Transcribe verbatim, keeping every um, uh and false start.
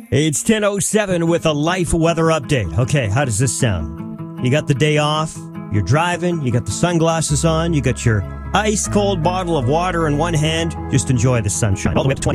It's ten oh seven with a life weather update. Okay, how does this sound? You got the day off, you're driving, you got the sunglasses on, you got your ice cold bottle of water in one hand. Just enjoy the sunshine. All the way up to twenty.